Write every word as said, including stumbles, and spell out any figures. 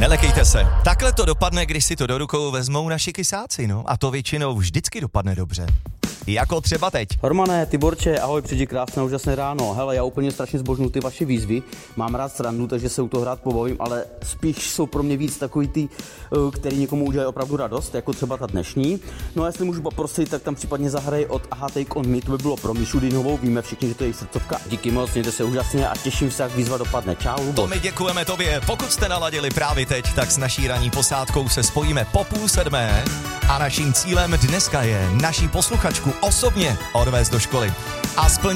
Nelekejte se. Takhle to dopadne, když si to do rukou vezmou naši kysáci, no. A to většinou vždycky dopadne dobře. Jako třeba teď. Hormane, Tiborče, ahoj, přijdi krásné, úžasné ráno. Hele, já úplně strašně zbožňuji ty vaše výzvy. Mám rád srandu, takže se u toho rád pobavím, ale spíš jsou pro mě víc takový ty, který někomu udělají opravdu radost, jako třeba ta dnešní. No a jestli můžu poprosit, tak tam případně zahraj od Aha Take On Me, to by bylo pro Míšu Dynovou, víme všichni, že to je její srdcovka. Díky moc, mějte se úžasně a těším se, jak výzva dopadne. Čau, Luboš. To my děkujeme tobě. Pokud jste naladili právě teď, tak s naší ranní posádkou se spojíme po půl sedmé a naším cílem dneska je naší posluchačku osobně odvést do školy a splnit